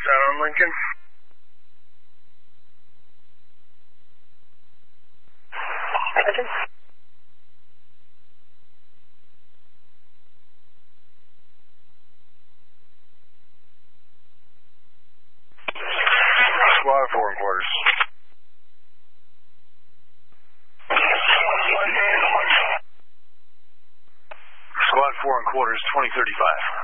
out on Lincoln. Squad 4 in quarters. Squad 4 in quarters, 2035.